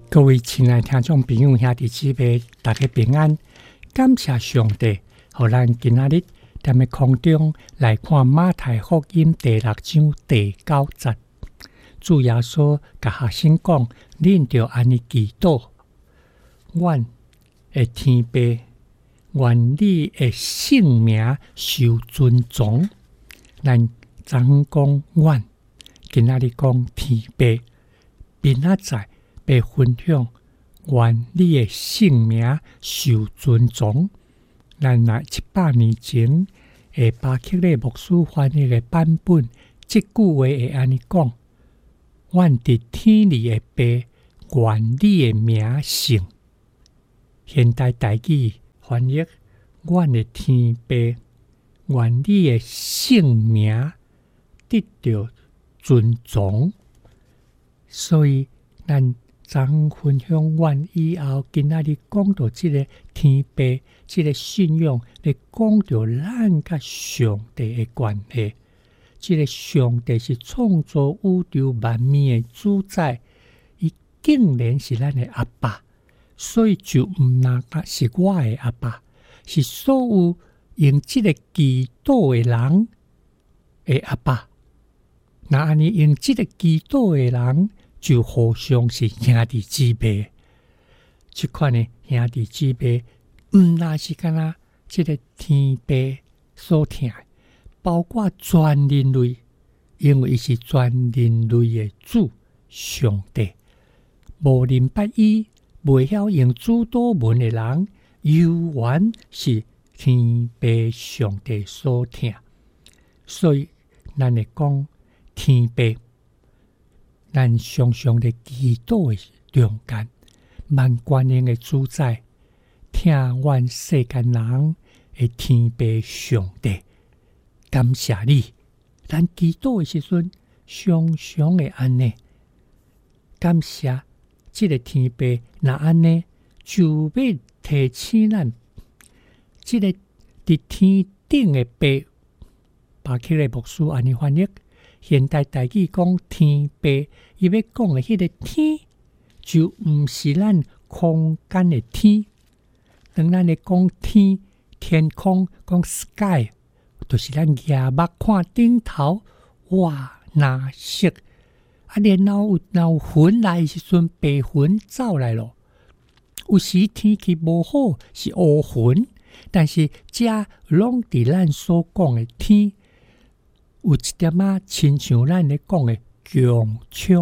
各位亲爱听众朋友兄弟姊妹，大家平安，感谢上帝，互咱今仔日踮咧空中来看马太福音第6章第9节。主耶稣甲学生讲：恁着安尼祈祷，阮的天父，愿你的圣名受尊重。咱昨讲阮，今仔日讲天父，明仔载要分享愿你的性命受尊重。咱若100年前的巴克勒牧师翻译的版本，这句话会安尼讲：阮伫天里的爸，愿你的名圣。现代台语翻译：阮的天父，愿你的性命得到尊重。所以咱昨分享完以后，今仔日讲到这个天父，这个信仰，咧讲到咱甲上帝的关系。这个上帝是创造宇宙万物的主宰，伊竟然是咱的阿爸，所以就毋单是我的阿爸，是所有用这个祈祷的人的阿爸。那安尼用这个祈祷的人，就互相是兄弟姊妹。这款的兄弟姊妹，毋单是敢若这个天父所听，包括全人类，因为伊是全人类的主上帝。无人不依，袂晓用主祷文的人，犹原是天父上帝所听。所以咱会讲天父。咱常常在祈祷的中间，万权能的主宰，听阮世间人的天父上帝，感谢你。咱祈祷的时阵，常常的安尼，感谢这个天父。那安尼，就要提醒咱，这个伫天顶的爸，巴克勒牧师安尼翻译。现代台语讲天父，伊要讲的迄个天，就毋是咱空间的天。当咱咧讲天、天空，讲 sky， 就是咱夜目看顶头，哇，蓝色。然后有云来的时阵，白云走来咯。有时天气无好是乌云，但是这拢伫咱所讲的天。有一点仔亲像咱咧讲的强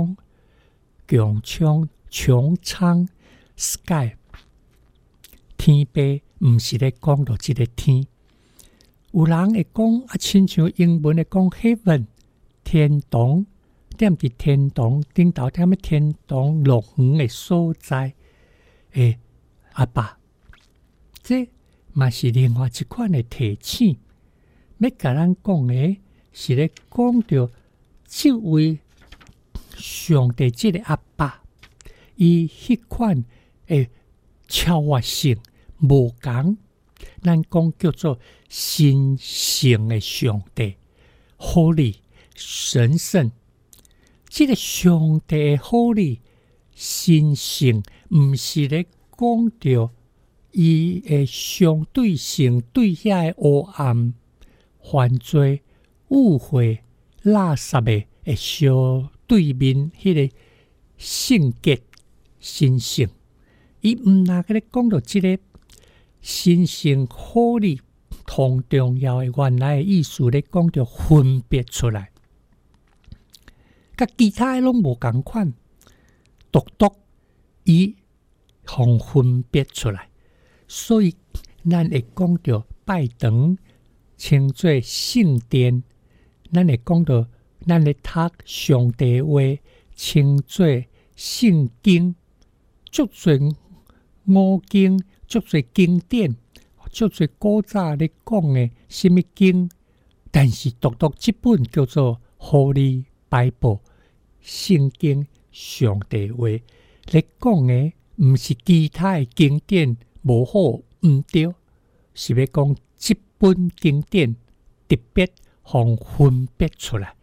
苍 sky 天父，毋是咧讲到即个天。有人会讲亲像英文咧讲 heaven 天堂，踮伫天堂顶头，踮咧天堂乐园的所在诶，阿爸，这嘛是另外一款的提醒，要甲咱讲的。是咧讲到这位上帝，这个阿爸，伊迄款诶超越性无共，咱讲叫做神圣的上帝 ，Holy 神圣。这个上帝的 Holy 神圣，毋是咧讲到伊的相对性对遐的黑暗犯罪。误会、垃圾的相对面，迄个性格、神圣，伊毋那个咧讲到即个神圣好理，同重要的原来的意思咧讲到分别出来，甲其他的拢无共款，独伊互分别出来，所以咱会讲到拜堂称作圣殿。咱会讲到，咱咧读上帝话，称作圣经，足侪五经，足侪经典，足侪古早咧讲的什么经，但是独这本叫做 Holy Bible 圣经上帝话，咧讲的毋是其他的经典无好毋对，是要讲这本经典特别互分别出来，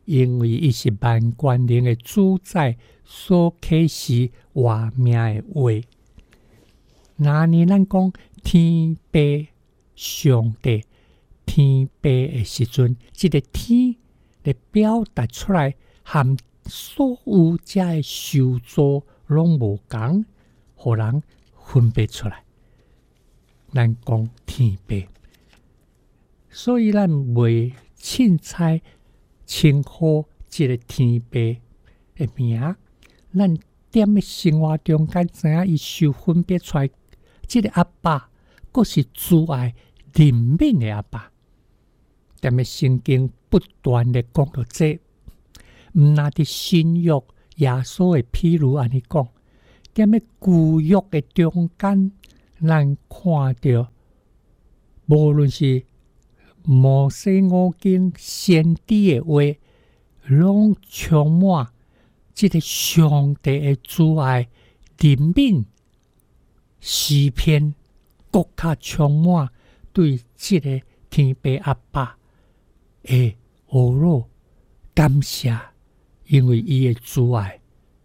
因为伊是万关灵的主宰所启示活命的话。那呢，咱讲天父上帝，天父的时阵，这个天来表达出来，和所有遮的受造拢无共，互人分别出来。咱讲天父，所以咱袂凊彩称呼这个天父的名。咱踮咧生活中间知影伊受分别出来，这个阿爸，佫是主爱怜悯的阿爸。踮咧圣经不断的讲到这，毋那伫新约耶稣的譬如安尼讲，踮咧旧约的中间，咱看到无论是摩西五经先知的话，拢充满这个上帝的主爱怜悯诗篇，更加充满对这个天父阿爸的懊恼感谢，因为伊的主爱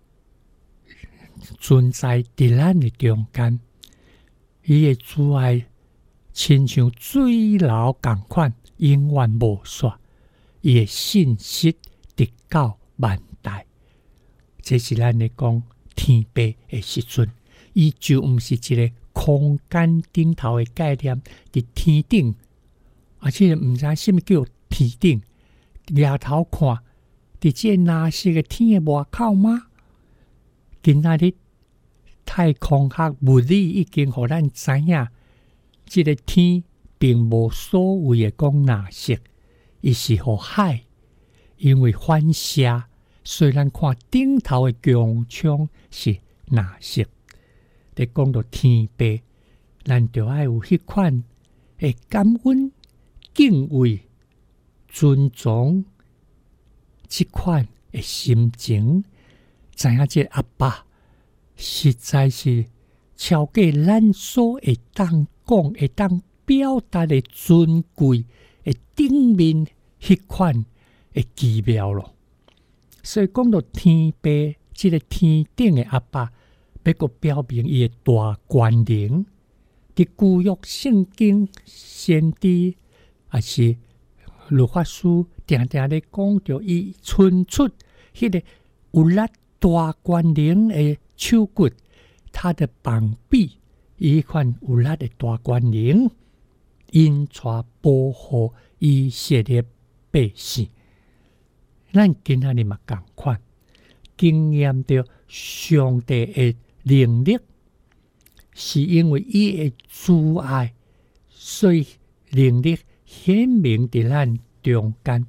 存在伫咱的中间，伊的主爱亲像水流共款，永远无煞，伊的信息直到万代。这是咱咧讲天父的时阵，伊就毋是一个空间顶头的概念，伫天顶，而且毋知什么叫天顶。抬头看，伫这蓝色的天的外口吗？今仔日太空学物理已经互咱知影，这个天并无所谓的讲蓝色，伊是互海，因为反射。虽然看顶头的强枪是蓝色，在讲到天父，咱就要有迄款的感恩、敬畏、尊重这款的心情，知影这阿爸实在是超过咱所会当讲、会当表达的尊贵的顶面迄款的奇妙咯。所以讲到天父，这个天顶的阿爸，要个表明伊的大权能。伫旧约圣经先知，也是律法书，定定咧讲到伊伸出迄个有力大权能的手骨，他的膀臂，伊款有力的大权能，因带保护以色列百姓。咱今仔日嘛共款，经验到上帝的能力，是因为伊的主爱，所以能力显明伫咱中间。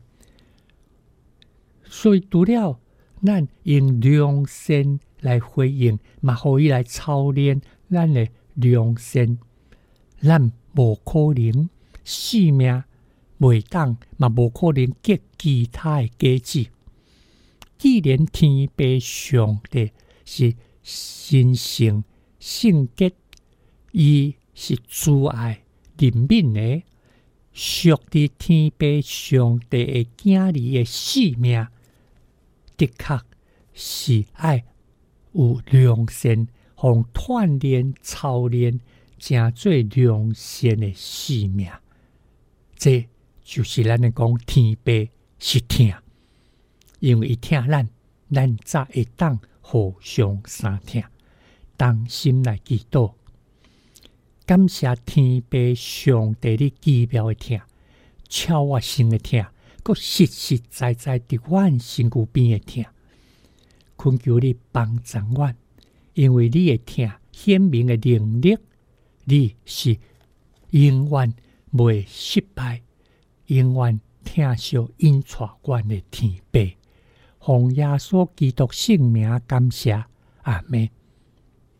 所以除了咱用良善来回应，嘛互伊来操练咱的良善，咱无可能性命袂当，嘛无可能结其他的果子。既然天父上帝是神圣圣洁，伊是主爱怜悯的，属伫天父上帝的囝儿的性命，的确是爱有良善，互锻炼操练，成做良善的性命。这就是咱咧讲天父是疼，因为伊疼咱，咱才会当互相相疼，同心来祈祷，感谢天父上帝的奇妙的疼，超越性的疼，佮实实在在伫阮身躯边的疼。恳求你帮助阮，因为你的疼显明的能力，你是永远袂失败。永远疼惜因带阮的天父，奉耶稣基督圣名感谢，阿们。